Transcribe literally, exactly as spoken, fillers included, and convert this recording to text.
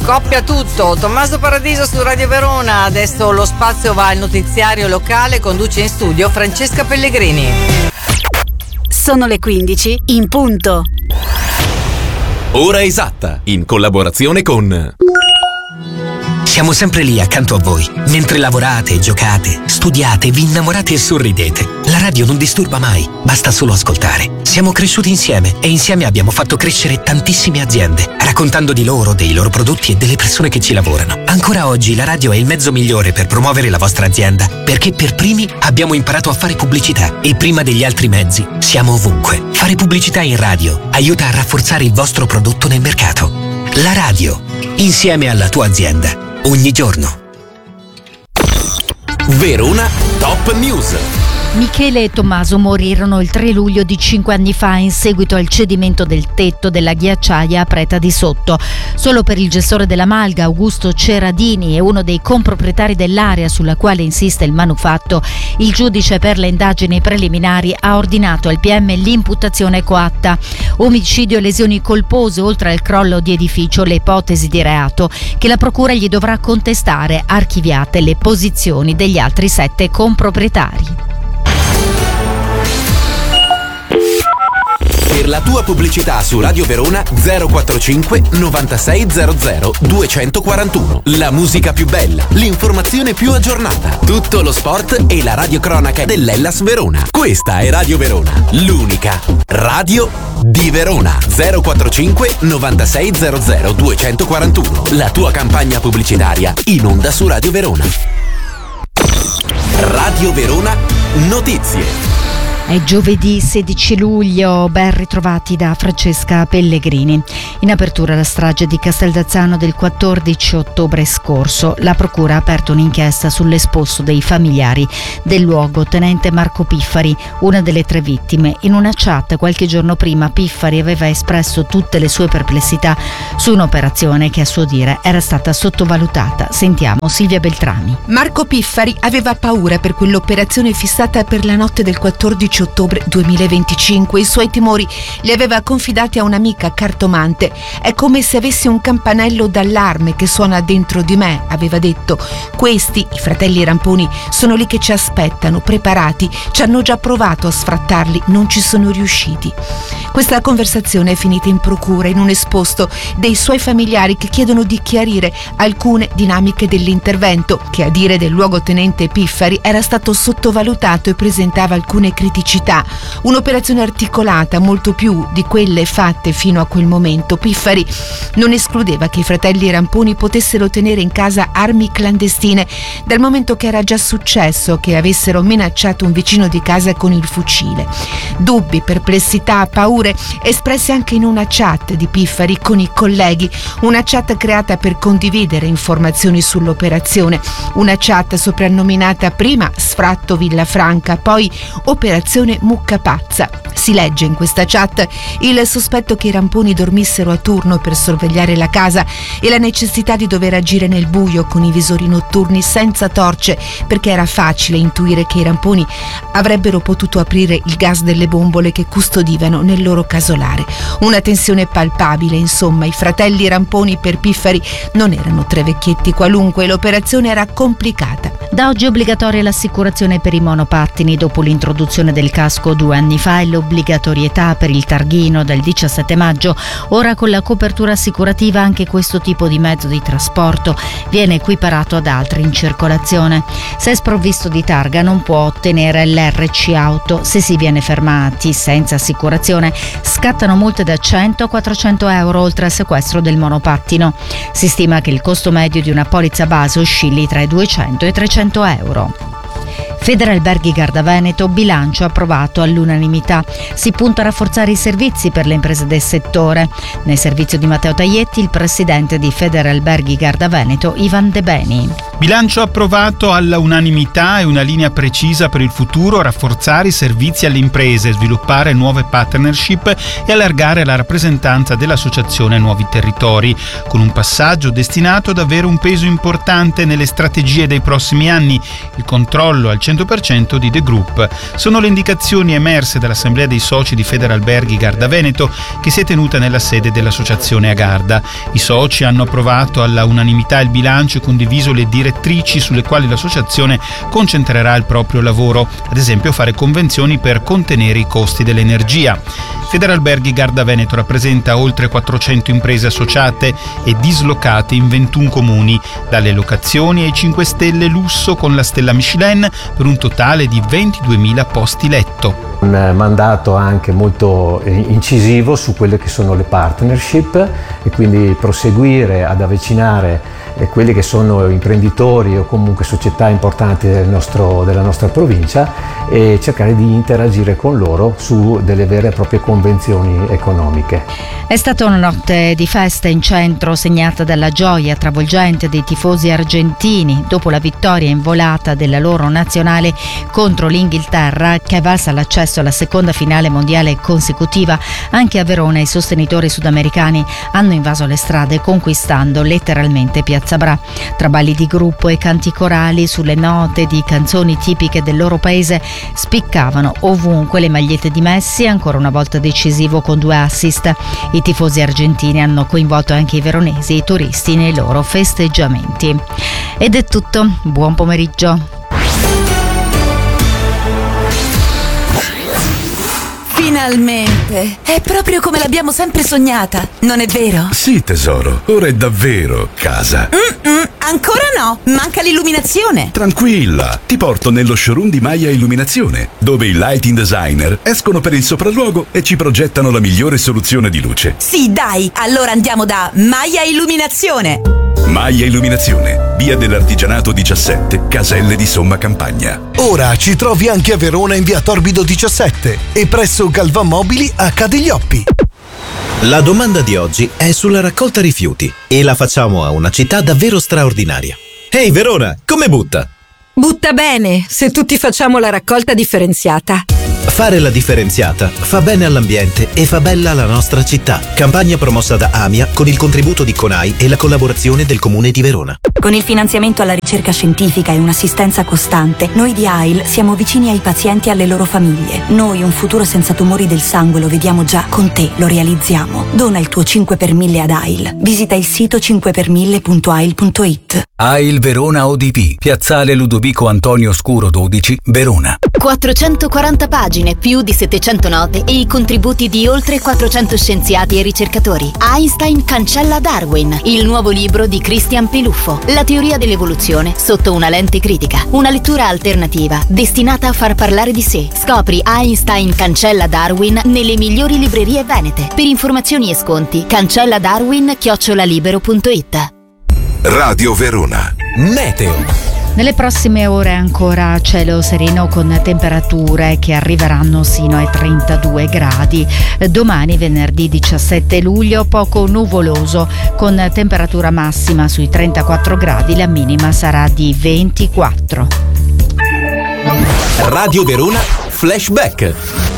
Scoppia tutto. Tommaso Paradiso su Radio Verona. Adesso lo spazio va al notiziario locale. Conduce in studio Francesca Pellegrini. Sono le quindici in punto. Ora esatta, in collaborazione con... Siamo sempre lì accanto a voi, mentre lavorate, giocate, studiate, vi innamorate e sorridete. La radio non disturba mai, basta solo ascoltare. Siamo cresciuti insieme e insieme abbiamo fatto crescere tantissime aziende, raccontando di loro, dei loro prodotti e delle persone che ci lavorano. Ancora oggi la radio è il mezzo migliore per promuovere la vostra azienda, perché per primi abbiamo imparato a fare pubblicità e prima degli altri mezzi siamo ovunque. Fare pubblicità in radio aiuta a rafforzare il vostro prodotto nel mercato. La radio, insieme alla tua azienda. Ogni giorno. Verona Top News. Michele e Tommaso morirono il tre luglio di cinque anni fa in seguito al cedimento del tetto della ghiacciaia a Preta di Sotto. Solo per il gestore della Malga, Augusto Ceradini, e uno dei comproprietari dell'area sulla quale insiste il manufatto, il giudice per le indagini preliminari ha ordinato al P M l'imputazione coatta. Omicidio e lesioni colpose, oltre al crollo di edificio, le ipotesi di reato che la procura gli dovrà contestare, archiviate le posizioni degli altri sette comproprietari. Per la tua pubblicità su Radio Verona zero quarantacinque novantasei zero zero duecentoquarantuno. La musica più bella, l'informazione più aggiornata, tutto lo sport e la radiocronaca dell'Hellas Verona. Questa è Radio Verona, l'unica radio di Verona. zero quarantacinque novantasei zero zero duecentoquarantuno. La tua campagna pubblicitaria in onda su Radio Verona. Radio Verona Notizie. È giovedì sedici luglio, ben ritrovati da Francesca Pellegrini. In apertura la strage di Casteldazzano del quattordici ottobre scorso. La procura ha aperto un'inchiesta sull'esposto dei familiari del luogo tenente Marco Piffari, una delle tre vittime. In una chat qualche giorno prima Piffari aveva espresso tutte le sue perplessità su un'operazione che a suo dire era stata sottovalutata. Sentiamo Silvia Beltrami. Marco Piffari aveva paura per quell'operazione fissata per la notte del quattordici ottobre duemilaventicinque. I suoi timori li aveva confidati a un'amica cartomante. È come se avessi un campanello d'allarme che suona dentro di me, aveva detto. Questi, i fratelli Ramponi, sono lì che ci aspettano, preparati, ci hanno già provato a sfrattarli, non ci sono riusciti. Questa conversazione è finita in procura, in un esposto dei suoi familiari che chiedono di chiarire alcune dinamiche dell'intervento, che a dire del luogotenente Piffari era stato sottovalutato e presentava alcune criticità. Un'operazione articolata, molto più di quelle fatte fino a quel momento. Piffari non escludeva che i fratelli Ramponi potessero tenere in casa armi clandestine, dal momento che era già successo che avessero minacciato un vicino di casa con il fucile. Dubbi, perplessità, paure espresse anche in una chat di Piffari con i colleghi, una chat creata per condividere informazioni sull'operazione, una chat soprannominata prima Sfratto Villafranca, poi Operazione Mucca Pazza. Si legge in questa chat il sospetto che i Ramponi dormissero a turno per sorvegliare la casa e la necessità di dover agire nel buio con i visori notturni senza torce, perché era facile intuire che i Ramponi avrebbero potuto aprire il gas delle bombole che custodivano nel loro casolare. Una tensione palpabile, insomma. I fratelli Ramponi per Piffari non erano tre vecchietti qualunque, l'operazione era complicata. Da oggi è obbligatoria l'assicurazione per i monopattini dopo l'introduzione del casco due anni fa e l'obbligatorietà per il targhino dal diciassette maggio. Ora con la copertura assicurativa anche questo tipo di mezzo di trasporto viene equiparato ad altri in circolazione. Se è sprovvisto di targa non può ottenere l'R C auto. Se si viene fermati senza assicurazione scattano multe da cento a quattrocento euro oltre al sequestro del monopattino. Si stima che il costo medio di una polizza base oscilli tra i duecento e i trecento euro. Federalberghi Garda Veneto, bilancio approvato all'unanimità. Si punta a rafforzare i servizi per le imprese del settore. Nel servizio di Matteo Taglietti, il presidente di Federalberghi Garda Veneto, Ivan De Beni. Bilancio approvato all'unanimità e una linea precisa per il futuro: rafforzare i servizi alle imprese, sviluppare nuove partnership e allargare la rappresentanza dell'associazione a nuovi territori, con un passaggio destinato ad avere un peso importante nelle strategie dei prossimi anni: il controllo al cento cento per cento di The Group. Sono le indicazioni emerse dall'Assemblea dei soci di Federalberghi Garda Veneto, che si è tenuta nella sede dell'associazione a Garda. I soci hanno approvato alla unanimità il bilancio e condiviso le direttrici sulle quali l'associazione concentrerà il proprio lavoro, ad esempio fare convenzioni per contenere i costi dell'energia. Federalberghi Garda Veneto rappresenta oltre quattrocento imprese associate e dislocate in ventuno comuni, dalle locazioni ai cinque stelle lusso con la stella Michelin, per un totale di ventiduemila posti letto. Un mandato anche molto incisivo su quelle che sono le partnership e quindi proseguire ad avvicinare quelli che sono imprenditori o comunque società importanti del nostro, della nostra provincia e cercare di interagire con loro su delle vere e proprie convenzioni economiche. È stata una notte di festa in centro segnata dalla gioia travolgente dei tifosi argentini dopo la vittoria in volata della loro nazionale contro l'Inghilterra, che è valsa l'accesso alla seconda finale mondiale consecutiva. Anche a Verona i sostenitori sudamericani hanno invaso le strade conquistando letteralmente Piazza Bra. Tra balli di gruppo e canti corali sulle note di canzoni tipiche del loro paese spiccavano ovunque le magliette di Messi, ancora una volta decisivo con due assist. I tifosi argentini hanno coinvolto anche i veronesi e i turisti nei loro festeggiamenti. Ed è tutto, buon pomeriggio. Finalmente! È proprio come l'abbiamo sempre sognata, non è vero? Sì, tesoro, ora è davvero casa. Mm-mm, ancora no, manca l'illuminazione. Tranquilla, ti porto nello showroom di Maia Illuminazione, dove i lighting designer escono per il sopralluogo e ci progettano la migliore soluzione di luce. Sì, dai, allora andiamo da Maia Illuminazione. Maia Illuminazione, via dell'Artigianato diciassette, Caselle di Somma Campagna. Ora ci trovi anche a Verona in via Torbido diciassette e presso Galvan Mobili a Cadiglioppi. La domanda di oggi è sulla raccolta rifiuti e la facciamo a una città davvero straordinaria. Ehi Verona, come butta? Butta bene, se tutti facciamo la raccolta differenziata. Fare la differenziata fa bene all'ambiente e fa bella la nostra città. Campagna promossa da AMIA con il contributo di CONAI e la collaborazione del Comune di Verona. Con il finanziamento alla ricerca scientifica e un'assistenza costante, noi di A I L siamo vicini ai pazienti e alle loro famiglie. Noi un futuro senza tumori del sangue lo vediamo già, con te lo realizziamo. Dona il tuo cinque per mille ad A I L. Visita il sito cinque per mille punto a i l punto i t. A I L Verona O D P, Piazzale Ludovico Antonio Scuro dodici, Verona. quattrocentoquaranta pagine, più di settecento note e i contributi di oltre quattrocento scienziati e ricercatori. Einstein cancella Darwin, il nuovo libro di Christian Peluffo. La teoria dell'evoluzione sotto una lente critica. Una lettura alternativa destinata a far parlare di sé. Scopri Einstein cancella Darwin nelle migliori librerie venete. Per informazioni e sconti cancella darwin chiocciola libero punto i t. Radio Verona. Meteo. Nelle prossime ore ancora cielo sereno con temperature che arriveranno sino ai trentadue gradi. Domani venerdì diciassette luglio poco nuvoloso con temperatura massima sui trentaquattro gradi, la minima sarà di ventiquattro. Radio Verona Flashback.